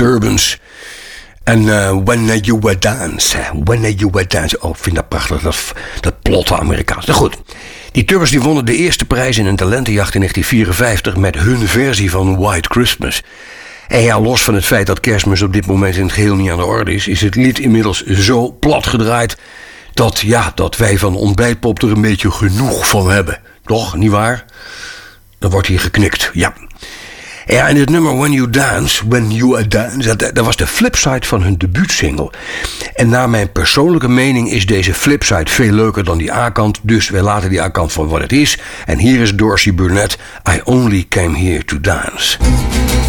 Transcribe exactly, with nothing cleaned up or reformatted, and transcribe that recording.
Disturbance. En uh, When You Were Dance. When You Were Dance. Oh, ik vind dat prachtig. Dat, dat plotte Amerikaans. Nou goed. Die Turbans die wonnen de eerste prijs in een talentenjacht in negentien vierenvijftig... met hun versie van White Christmas. En ja, los van het feit dat Kerstmis op dit moment in het geheel niet aan de orde is... is het lied inmiddels zo plat gedraaid... dat, ja, dat wij van Ontbijtpop er een beetje genoeg van hebben. Toch, niet waar? Dan wordt hier geknikt, ja. Ja, en het nummer When You Dance, When You Are Dance... dat, dat was de flipside van hun debuutsingle. En naar mijn persoonlijke mening is deze flipside veel leuker dan die A-kant... dus wij laten die A-kant voor wat het is. En hier is Dorsey Burnett, I Only Came Here To Dance.